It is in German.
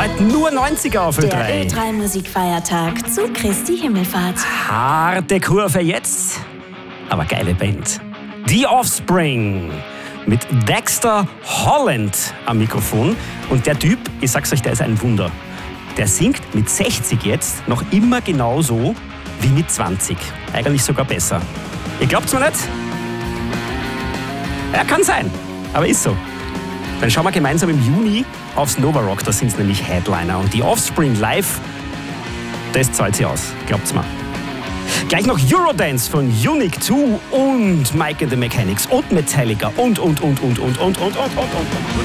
Heute nur 90er auf Ö3. Der Ö3-Musikfeiertag zu Christi Himmelfahrt. Harte Kurve jetzt, aber geile Band. The Offspring mit Dexter Holland am Mikrofon. Und der Typ, ich sag's euch, der ist ein Wunder. Der singt mit 60 jetzt noch immer genauso wie mit 20. Eigentlich sogar besser. Ihr glaubt's mir nicht? Ja, kann sein, aber ist so. Dann schauen wir gemeinsam im Juni aufs Nova Rock, da sind es nämlich Headliner. Und die Offspring live, das zahlt sie aus, glaubt's mir. Gleich noch Eurodance von Unique 2 und Mike and the Mechanics und Metallica und.